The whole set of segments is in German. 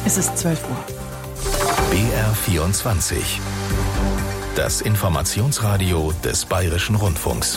Es ist 12 Uhr. BR24. Das Informationsradio des Bayerischen Rundfunks.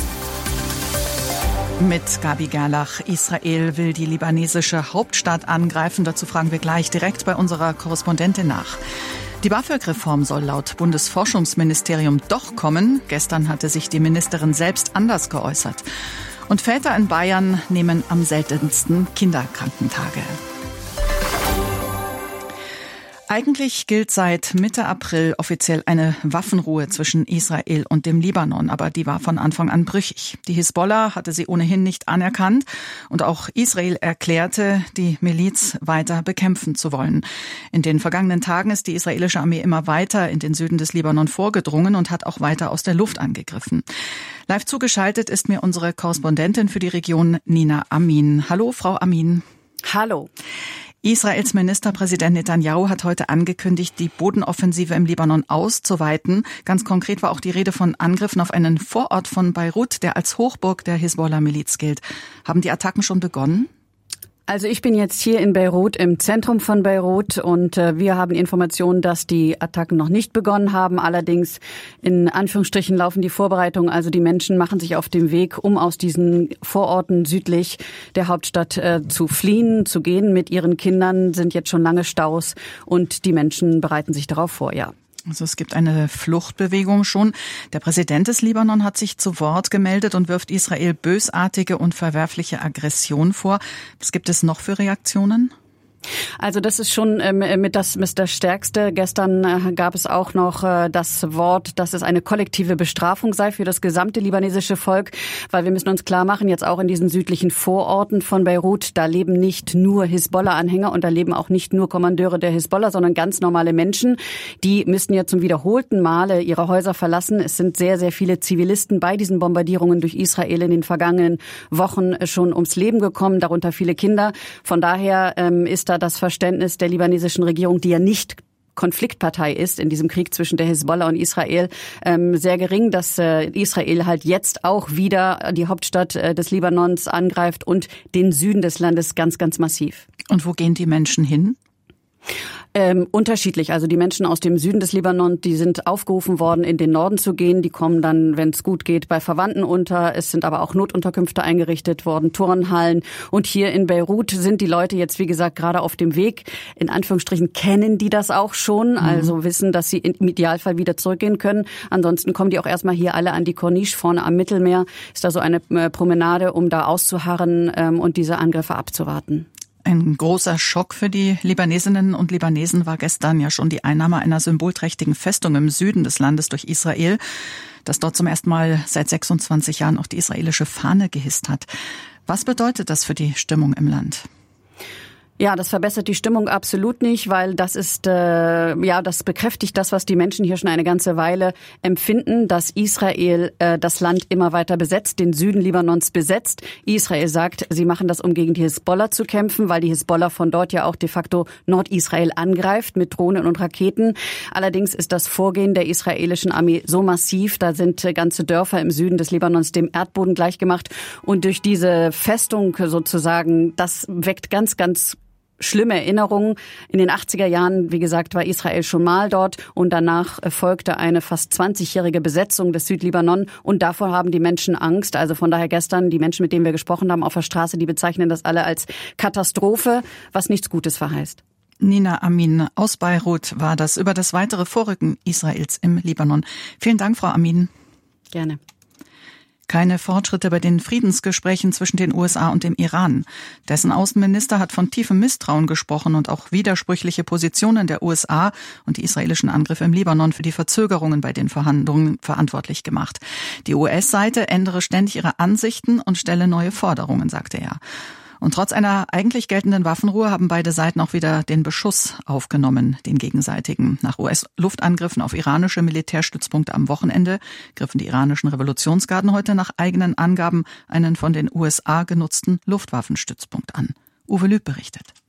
Mit Gabi Gerlach. Israel will die libanesische Hauptstadt angreifen. Dazu fragen wir gleich direkt bei unserer Korrespondentin nach. Die BAföG-Reform soll laut Bundesforschungsministerium doch kommen. Gestern hatte sich die Ministerin selbst anders geäußert. Und Väter in Bayern nehmen am seltensten Kinderkrankentage. Eigentlich gilt seit Mitte April offiziell eine Waffenruhe zwischen Israel und dem Libanon, aber die war von Anfang an brüchig. Die Hisbollah hatte sie ohnehin nicht anerkannt und auch Israel erklärte, die Miliz weiter bekämpfen zu wollen. In den vergangenen Tagen ist die israelische Armee immer weiter in den Süden des Libanon vorgedrungen und hat auch weiter aus der Luft angegriffen. Live zugeschaltet ist mir unsere Korrespondentin für die Region, Nina Amin. Hallo, Frau Amin. Hallo. Israels Ministerpräsident Netanyahu hat heute angekündigt, die Bodenoffensive im Libanon auszuweiten. Ganz konkret war auch die Rede von Angriffen auf einen Vorort von Beirut, der als Hochburg der Hisbollah-Miliz gilt. Haben die Attacken schon begonnen? Also ich bin jetzt hier in Beirut, im Zentrum von Beirut, und wir haben Informationen, dass die Attacken noch nicht begonnen haben. Allerdings in Anführungsstrichen laufen die Vorbereitungen. Also die Menschen machen sich auf den Weg, um aus diesen Vororten südlich der Hauptstadt zu fliehen, zu gehen. Mit ihren Kindern sind jetzt schon lange Staus und die Menschen bereiten sich darauf vor, ja. Also es gibt eine Fluchtbewegung schon. Der Präsident des Libanon hat sich zu Wort gemeldet und wirft Israel bösartige und verwerfliche Aggression vor. Was gibt es noch für Reaktionen? Also das ist schon mit das Stärkste. Gestern gab es auch noch das Wort, dass es eine kollektive Bestrafung sei für das gesamte libanesische Volk, weil wir müssen uns klar machen, jetzt auch in diesen südlichen Vororten von Beirut, da leben nicht nur Hisbollah-Anhänger und da leben auch nicht nur Kommandeure der Hisbollah, sondern ganz normale Menschen. Die müssten ja zum wiederholten Male ihre Häuser verlassen. Es sind sehr, sehr viele Zivilisten bei diesen Bombardierungen durch Israel in den vergangenen Wochen schon ums Leben gekommen, darunter viele Kinder. Von daher ist da das Verständnis der libanesischen Regierung, die ja nicht Konfliktpartei ist in diesem Krieg zwischen der Hisbollah und Israel, sehr gering, dass Israel halt jetzt auch wieder die Hauptstadt des Libanons angreift und den Süden des Landes ganz, ganz massiv. Und wo gehen die Menschen hin? Unterschiedlich. Also die Menschen aus dem Süden des Libanon, die sind aufgerufen worden, in den Norden zu gehen. Die kommen dann, wenn es gut geht, bei Verwandten unter. Es sind aber auch Notunterkünfte eingerichtet worden, Turnhallen. Und hier in Beirut sind die Leute jetzt, wie gesagt, gerade auf dem Weg. In Anführungsstrichen kennen die das auch schon, also wissen, dass sie im Idealfall wieder zurückgehen können. Ansonsten kommen die auch erstmal hier alle an die Corniche vorne am Mittelmeer. Ist da so eine Promenade, um da auszuharren und diese Angriffe abzuwarten. Ein großer Schock für die Libanesinnen und Libanesen war gestern ja schon die Einnahme einer symbolträchtigen Festung im Süden des Landes durch Israel, das dort zum ersten Mal seit 26 Jahren auch die israelische Fahne gehisst hat. Was bedeutet das für die Stimmung im Land? Ja, das verbessert die Stimmung absolut nicht, weil das ist, das bekräftigt das, was die Menschen hier schon eine ganze Weile empfinden, dass Israel das Land immer weiter besetzt, den Süden Libanons besetzt. Israel sagt, sie machen das, um gegen die Hisbollah zu kämpfen, weil die Hisbollah von dort ja auch de facto Nordisrael angreift mit Drohnen und Raketen. Allerdings ist das Vorgehen der israelischen Armee so massiv, da sind ganze Dörfer im Süden des Libanons dem Erdboden gleichgemacht. Und durch diese Festung sozusagen, das weckt ganz, ganz schlimme Erinnerungen. In den 80er Jahren, wie gesagt, war Israel schon mal dort und danach folgte eine fast 20-jährige Besetzung des Südlibanon und davor haben die Menschen Angst. Also von daher gestern, die Menschen, mit denen wir gesprochen haben auf der Straße, die bezeichnen das alle als Katastrophe, was nichts Gutes verheißt. Nina Amin aus Beirut war das über das weitere Vorrücken Israels im Libanon. Vielen Dank, Frau Amin. Gerne. Keine Fortschritte bei den Friedensgesprächen zwischen den USA und dem Iran. Dessen Außenminister hat von tiefem Misstrauen gesprochen und auch widersprüchliche Positionen der USA und die israelischen Angriffe im Libanon für die Verzögerungen bei den Verhandlungen verantwortlich gemacht. Die US-Seite ändere ständig ihre Ansichten und stelle neue Forderungen, sagte er. Und trotz einer eigentlich geltenden Waffenruhe haben beide Seiten auch wieder den Beschuss aufgenommen, den gegenseitigen. Nach US-Luftangriffen auf iranische Militärstützpunkte am Wochenende griffen die iranischen Revolutionsgarden heute nach eigenen Angaben einen von den USA genutzten Luftwaffenstützpunkt an. Uwe Lüb berichtet.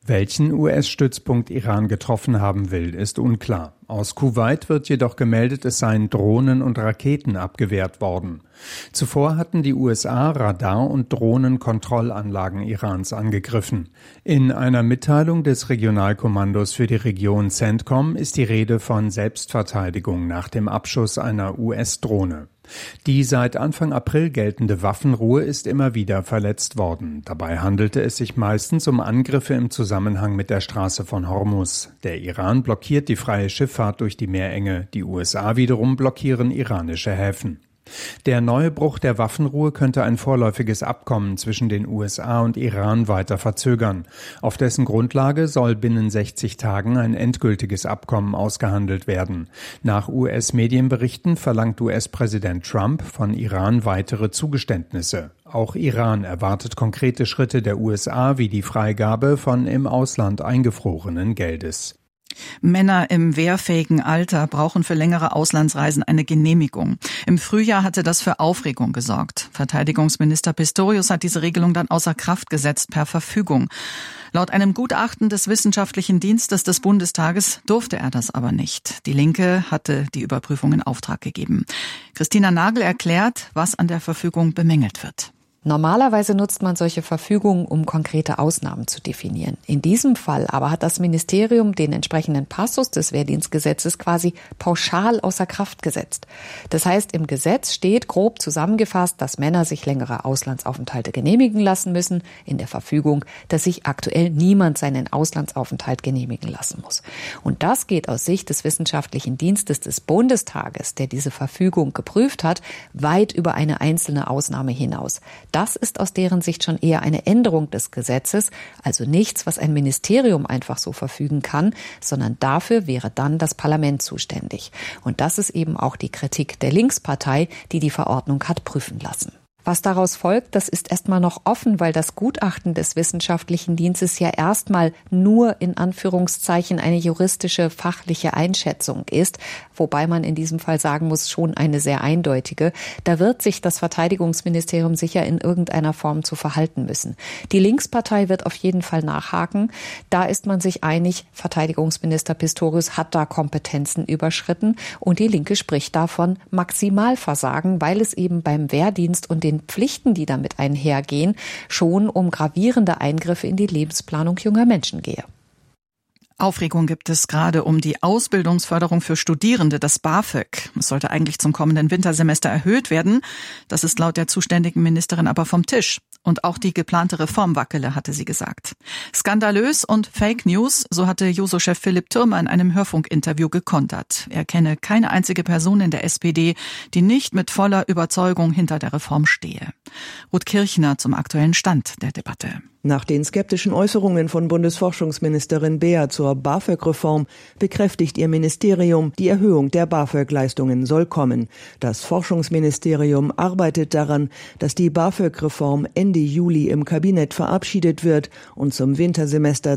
Welchen US-Stützpunkt Iran getroffen haben will, ist unklar. Aus Kuwait wird jedoch gemeldet, es seien Drohnen und Raketen abgewehrt worden. Zuvor hatten die USA Radar- und Drohnenkontrollanlagen Irans angegriffen. In einer Mitteilung des Regionalkommandos für die Region CENTCOM ist die Rede von Selbstverteidigung nach dem Abschuss einer US-Drohne. Die seit Anfang April geltende Waffenruhe ist immer wieder verletzt worden. Dabei handelte es sich meistens um Angriffe im Zusammenhang mit der Straße von Hormuz. Der Iran blockiert die freie Schifffahrt durch die Meerenge, die USA wiederum blockieren iranische Häfen. Der neue Bruch der Waffenruhe könnte ein vorläufiges Abkommen zwischen den USA und Iran weiter verzögern. Auf dessen Grundlage soll binnen 60 Tagen ein endgültiges Abkommen ausgehandelt werden. Nach US-Medienberichten verlangt US-Präsident Trump von Iran weitere Zugeständnisse. Auch Iran erwartet konkrete Schritte der USA wie die Freigabe von im Ausland eingefrorenen Geldes. Männer im wehrfähigen Alter brauchen für längere Auslandsreisen eine Genehmigung. Im Frühjahr hatte das für Aufregung gesorgt. Verteidigungsminister Pistorius hat diese Regelung dann außer Kraft gesetzt per Verfügung. Laut einem Gutachten des Wissenschaftlichen Dienstes des Bundestages durfte er das aber nicht. Die Linke hatte die Überprüfung in Auftrag gegeben. Christina Nagel erklärt, was an der Verfügung bemängelt wird. Normalerweise nutzt man solche Verfügungen, um konkrete Ausnahmen zu definieren. In diesem Fall aber hat das Ministerium den entsprechenden Passus des Wehrdienstgesetzes quasi pauschal außer Kraft gesetzt. Das heißt, im Gesetz steht grob zusammengefasst, dass Männer sich längere Auslandsaufenthalte genehmigen lassen müssen. In der Verfügung, dass sich aktuell niemand seinen Auslandsaufenthalt genehmigen lassen muss. Und das geht aus Sicht des Wissenschaftlichen Dienstes des Bundestages, der diese Verfügung geprüft hat, weit über eine einzelne Ausnahme hinaus. Das ist aus deren Sicht schon eher eine Änderung des Gesetzes, also nichts, was ein Ministerium einfach so verfügen kann, sondern dafür wäre dann das Parlament zuständig. Und das ist eben auch die Kritik der Linkspartei, die die Verordnung hat prüfen lassen. Was daraus folgt, das ist erstmal noch offen, weil das Gutachten des Wissenschaftlichen Dienstes ja erstmal nur in Anführungszeichen eine juristische, fachliche Einschätzung ist, wobei man in diesem Fall sagen muss, schon eine sehr eindeutige. Da wird sich das Verteidigungsministerium sicher in irgendeiner Form zu verhalten müssen. Die Linkspartei wird auf jeden Fall nachhaken. Da ist man sich einig, Verteidigungsminister Pistorius hat da Kompetenzen überschritten und die Linke spricht davon Maximalversagen, weil es eben beim Wehrdienst und den Pflichten, die damit einhergehen, schon um gravierende Eingriffe in die Lebensplanung junger Menschen gehe. Aufregung gibt es gerade um die Ausbildungsförderung für Studierende, das BAföG. Es sollte eigentlich zum kommenden Wintersemester erhöht werden. Das ist laut der zuständigen Ministerin aber vom Tisch. Und auch die geplante Reform wackele, hatte sie gesagt. Skandalös und Fake News, so hatte Juso-Chef Philipp Thürmer in einem Hörfunkinterview gekontert. Er kenne keine einzige Person in der SPD, die nicht mit voller Überzeugung hinter der Reform stehe. Ruth Kirchner zum aktuellen Stand der Debatte. Nach den skeptischen Äußerungen von Bundesforschungsministerin Beer zur BAföG-Reform bekräftigt ihr Ministerium, die Erhöhung der BAföG-Leistungen soll kommen. Das Forschungsministerium arbeitet daran, dass die BAföG-Reform Ende Juli im Kabinett verabschiedet wird und zum Wintersemester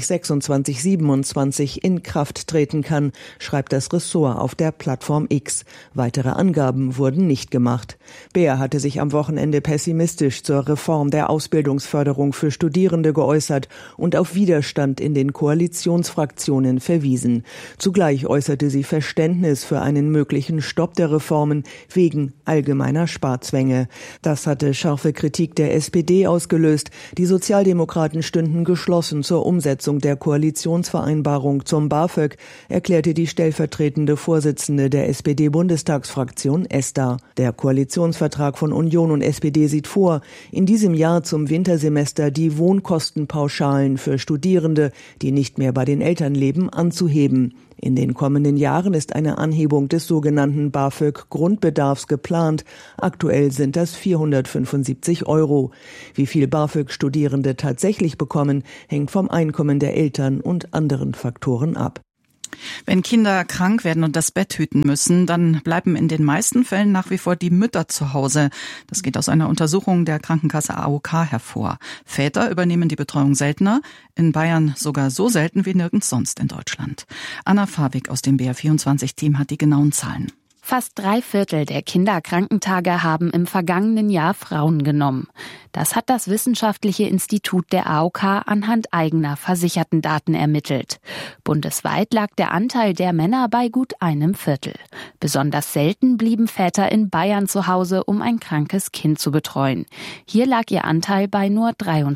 2026/27 in Kraft treten kann, schreibt das Ressort auf der Plattform X. Weitere Angaben wurden nicht gemacht. Beer hatte sich am Wochenende pessimistisch zur Reform der Ausbildungsförderung für Studierende geäußert und auf Widerstand in den Koalitionsfraktionen verwiesen. Zugleich äußerte sie Verständnis für einen möglichen Stopp der Reformen wegen allgemeiner Sparzwänge. Das hatte scharfe Kritik der SPD ausgelöst. Die Sozialdemokraten stünden geschlossen zur Umsetzung der Koalitionsvereinbarung zum BAföG, erklärte die stellvertretende Vorsitzende der SPD-Bundestagsfraktion Esther. Der Koalitionsvertrag von Union und SPD sieht vor, in diesem Jahr zum Wintersemester die Wohnkostenpauschalen für Studierende, die nicht mehr bei den Eltern leben, anzuheben. In den kommenden Jahren ist eine Anhebung des sogenannten BAföG-Grundbedarfs geplant. Aktuell sind das 475 €. Wie viel BAföG Studierende tatsächlich bekommen, hängt vom Einkommen der Eltern und anderen Faktoren ab. Wenn Kinder krank werden und das Bett hüten müssen, dann bleiben in den meisten Fällen nach wie vor die Mütter zu Hause. Das geht aus einer Untersuchung der Krankenkasse AOK hervor. Väter übernehmen die Betreuung seltener, in Bayern sogar so selten wie nirgends sonst in Deutschland. Anna Fawig aus dem BR24-Team hat die genauen Zahlen. Fast 3/4 der Kinderkrankentage haben im vergangenen Jahr Frauen genommen. Das hat das Wissenschaftliche Institut der AOK anhand eigener Versichertendaten ermittelt. Bundesweit lag der Anteil der Männer bei gut 1/4. Besonders selten blieben Väter in Bayern zu Hause, um ein krankes Kind zu betreuen. Hier lag ihr Anteil bei nur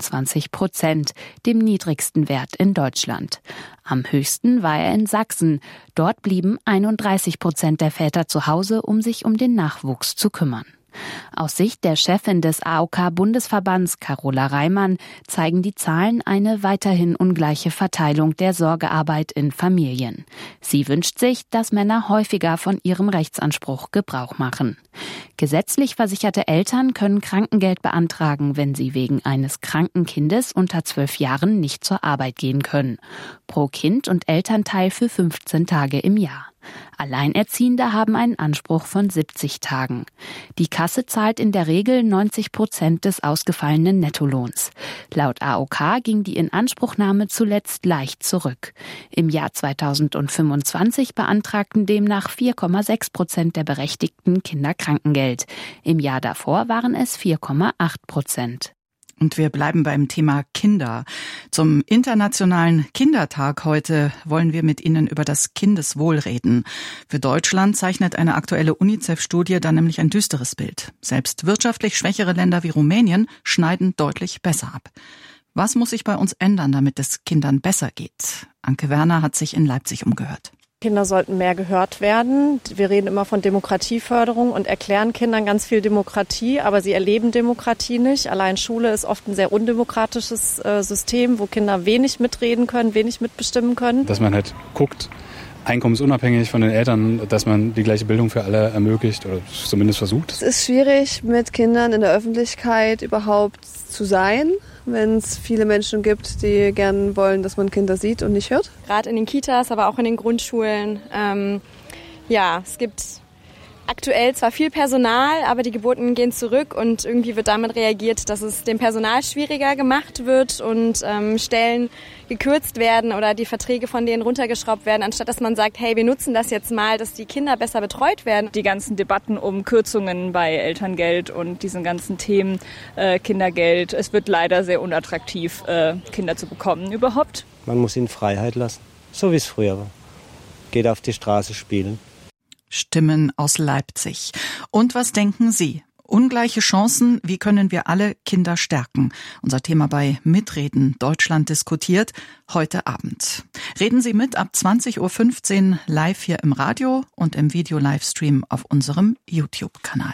23%, dem niedrigsten Wert in Deutschland. Am höchsten war er in Sachsen. Dort blieben 31% der Väter zu Hause, um sich um den Nachwuchs zu kümmern. Aus Sicht der Chefin des AOK-Bundesverbands, Carola Reimann, zeigen die Zahlen eine weiterhin ungleiche Verteilung der Sorgearbeit in Familien. Sie wünscht sich, dass Männer häufiger von ihrem Rechtsanspruch Gebrauch machen. Gesetzlich versicherte Eltern können Krankengeld beantragen, wenn sie wegen eines kranken Kindes unter 12 Jahren nicht zur Arbeit gehen können. Pro Kind und Elternteil für 15 Tage im Jahr. Alleinerziehende haben einen Anspruch von 70 Tagen. Die Kasse zahlt in der Regel 90% des ausgefallenen Nettolohns. Laut AOK ging die Inanspruchnahme zuletzt leicht zurück. Im Jahr 2025 beantragten demnach 4,6% der Berechtigten Kinderkrankengeld. Im Jahr davor waren es 4,8%. Und wir bleiben beim Thema Kinder. Zum Internationalen Kindertag heute wollen wir mit Ihnen über das Kindeswohl reden. Für Deutschland zeichnet eine aktuelle UNICEF-Studie da nämlich ein düsteres Bild. Selbst wirtschaftlich schwächere Länder wie Rumänien schneiden deutlich besser ab. Was muss sich bei uns ändern, damit es Kindern besser geht? Anke Werner hat sich in Leipzig umgehört. Kinder sollten mehr gehört werden. Wir reden immer von Demokratieförderung und erklären Kindern ganz viel Demokratie, aber sie erleben Demokratie nicht. Allein Schule ist oft ein sehr undemokratisches System, wo Kinder wenig mitreden können, wenig mitbestimmen können. Dass man halt guckt, einkommensunabhängig von den Eltern, dass man die gleiche Bildung für alle ermöglicht oder zumindest versucht. Es ist schwierig, mit Kindern in der Öffentlichkeit überhaupt zu sein, wenn es viele Menschen gibt, die gern wollen, dass man Kinder sieht und nicht hört. Gerade in den Kitas, aber auch in den Grundschulen. Es gibt aktuell zwar viel Personal, aber die Geburten gehen zurück und irgendwie wird damit reagiert, dass es dem Personal schwieriger gemacht wird und Stellen gekürzt werden oder die Verträge von denen runtergeschraubt werden, anstatt dass man sagt, hey, wir nutzen das jetzt mal, dass die Kinder besser betreut werden. Die ganzen Debatten um Kürzungen bei Elterngeld und diesen ganzen Themen Kindergeld, es wird leider sehr unattraktiv, Kinder zu bekommen überhaupt. Man muss ihnen Freiheit lassen, so wie es früher war. Geht auf die Straße spielen. Stimmen aus Leipzig. Und was denken Sie? Ungleiche Chancen, wie können wir alle Kinder stärken? Unser Thema bei Mitreden Deutschland diskutiert heute Abend. Reden Sie mit ab 20.15 Uhr live hier im Radio und im Video-Livestream auf unserem YouTube-Kanal.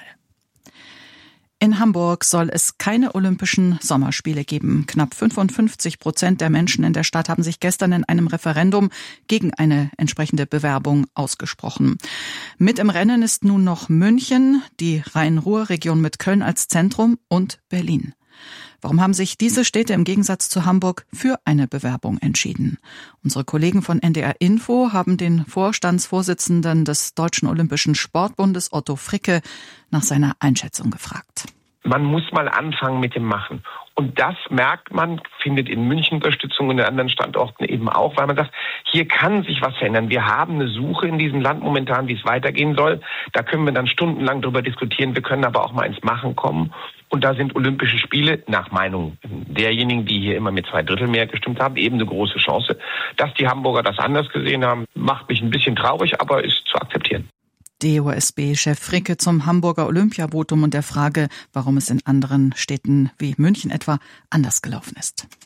In Hamburg soll es keine Olympischen Sommerspiele geben. Knapp 55% der Menschen in der Stadt haben sich gestern in einem Referendum gegen eine entsprechende Bewerbung ausgesprochen. Mit im Rennen ist nun noch München, die Rhein-Ruhr-Region mit Köln als Zentrum und Berlin. Warum haben sich diese Städte im Gegensatz zu Hamburg für eine Bewerbung entschieden? Unsere Kollegen von NDR Info haben den Vorstandsvorsitzenden des Deutschen Olympischen Sportbundes, Otto Fricke, nach seiner Einschätzung gefragt. Man muss mal anfangen mit dem Machen. Und das merkt man, findet in München Unterstützung und in anderen Standorten eben auch, weil man sagt, hier kann sich was verändern. Wir haben eine Suche in diesem Land momentan, wie es weitergehen soll. Da können wir dann stundenlang drüber diskutieren. Wir können aber auch mal ins Machen kommen. Und da sind Olympische Spiele, nach Meinung derjenigen, die hier immer mit 2/3 Mehrheit gestimmt haben, eben eine große Chance. Dass die Hamburger das anders gesehen haben, macht mich ein bisschen traurig, aber ist zu akzeptieren. DOSB-Chef Fricke zum Hamburger Olympiavotum und der Frage, warum es in anderen Städten wie München etwa anders gelaufen ist.